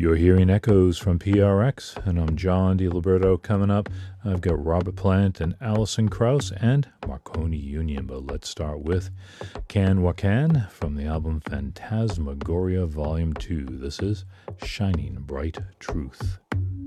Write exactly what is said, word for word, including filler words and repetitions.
You're hearing echoes from P R X, and I'm John DiLiberto. Coming up, I've got Robert Plant and Alison Krauss and Marconi Union. But let's start with Can Wakan from the album Phantasmagoria Volume two. This is Shining Bright Truth.